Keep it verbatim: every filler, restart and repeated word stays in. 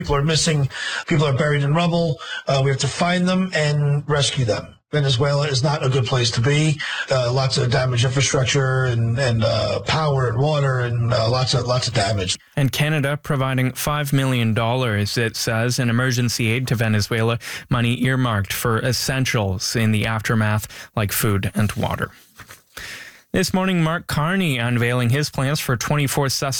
People are missing. People are buried in rubble. Uh, we have to find them and rescue them. Venezuela is not a good place to be. Uh, lots of damaged infrastructure and, and uh, power and water and uh, lots of lots of damage. And Canada providing five million dollars, it says, in emergency aid to Venezuela, money earmarked for essentials in the aftermath like food and water. This morning, Mark Carney unveiling his plans for twenty-four